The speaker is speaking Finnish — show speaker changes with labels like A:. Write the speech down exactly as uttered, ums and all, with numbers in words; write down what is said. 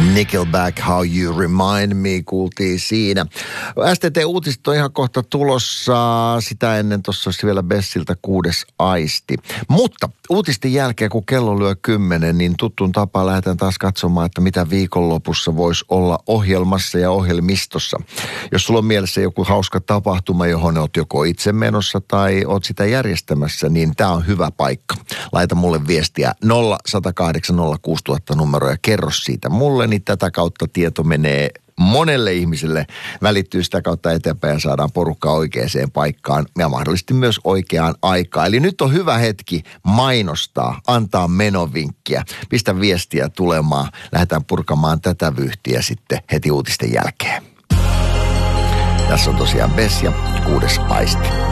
A: Nickelback, How You Remind Me, kuultiin siinä. S T T-uutiset on ihan kohta tulossa. Sitä ennen tuossa olisi vielä Bessiltä kuudes aisti. Mutta uutisten jälkeen, kun kello lyö kymmenen, niin tuttuun tapaan lähdetään taas katsomaan, että mitä viikonlopussa voisi olla ohjelmassa ja ohjelmistossa. Jos sulla on mielessä joku hauska tapahtuma, johon oot joko itse menossa tai oot sitä järjestämässä, niin tämä on hyvä paikka. Laita mulle viestiä nolla yksi nolla kahdeksan nolla kuusi nolla nolla numero ja kerro siitä mulle, niin tätä kautta tieto menee monelle ihmiselle, välittyy sitä kautta eteenpäin ja saadaan porukkaa oikeaan paikkaan ja mahdollisesti myös oikeaan aikaan. Eli nyt on hyvä hetki mainostaa, antaa menovinkkiä, pistä viestiä tulemaan. Lähdetään purkamaan tätä vyyhtiä sitten heti uutisten jälkeen. Tässä on tosiaan Bess ja kuudes aisti.